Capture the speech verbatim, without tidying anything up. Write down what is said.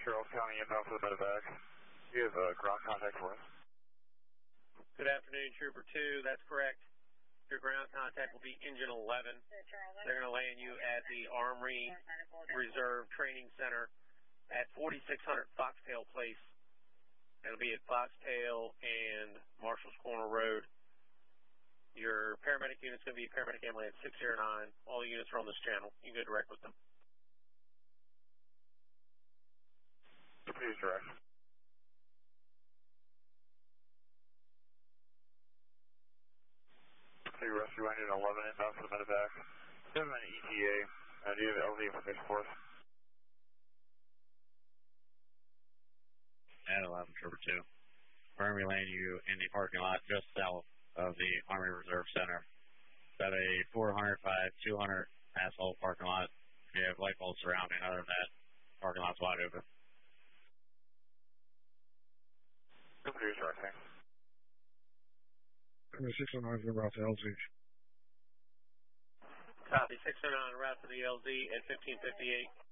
Charles County inbound for the medevac. You have uh, ground contact for us. Good afternoon, Trooper two. That's correct. Your ground contact will be Engine eleven. They're going to land you at the Armory Reserve Training Center at forty-six hundred Foxtail Place. It'll be at Foxtail and Marshall's Corner Road. Your paramedic unit's going to be paramedic ambulance six zero nine. All the units are on this channel. You can go direct with them. Please direct. Hey, Rescue, I need an eleven inbound for the medevac. Do you have an E T A? Uh, do you have L Z information for us? At eleven, Trooper two. Firmly land you in the parking lot just south of the Army Reserve Center. It's at a four hundred by two hundred asphalt parking lot. You have light bulbs surrounding. Other than that, parking lot's wide open. Please direct, thanks. six oh nine is route to L Z. Copy, six oh nine route to the L Z at fifteen fifty-eight.